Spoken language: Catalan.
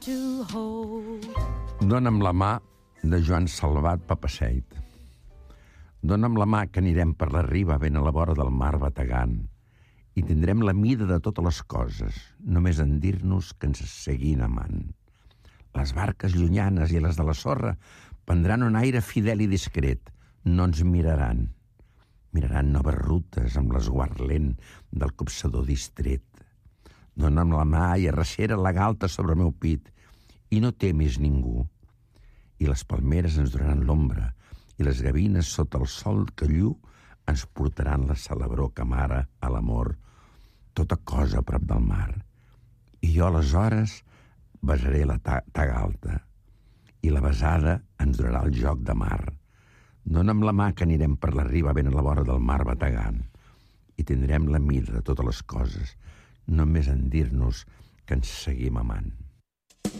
Dona'm la mà, de Joan Salvat Papasseit. Dona'm la mà, que anirem per la riba ben a la vora del mar bategant, i tindrem la mida de totes les coses, només en dir-nos que ens seguin amant. Les barques llunyanes i les de la sorra prendran un aire fidel i discret, no ens miraran. Miraran noves rutes amb l'esguard lent del copsador distret. Dona'm la mà i arrecera la galta sobre el meu pit, i no temis ningú. I les palmeres ens donaran l'ombra, i les gavines sota el sol que llu ens portaran la celebró que amara a l'amor, tota cosa a prop del mar. I jo aleshores besaré la taga alta, i la besada ens durarà el joc de mar. Dona'm la mà, que anirem per la riba ben a la vora del mar bategant, i tindrem la mida de totes les coses, només en dir-nos que ens seguim amant.